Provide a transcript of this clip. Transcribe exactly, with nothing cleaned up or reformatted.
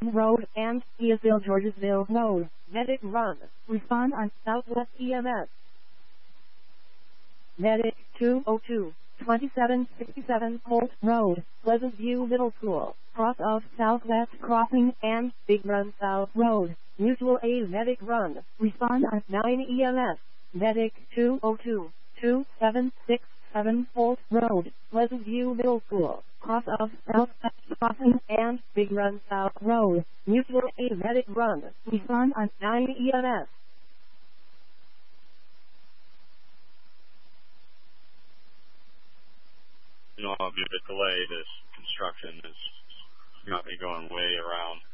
Road and Eastville, Georgesville Road. Medic run. Respond on Southwest E M S. Medic two oh two, twenty-seven sixty-seven Holt Road, Pleasant View Middle School, cross of Southwest Crossing and Big Run South Road. Mutual aid medic run. Respond on nine E M S. Medic two oh two, two seven six seven Holt Road, Pleasant View Middle School, cross of Southwest Crossing and Big Run South Road. Mutual aid medic run. Respond on nine E M S. You know, I'll be a bit delayed as construction is not be going way around.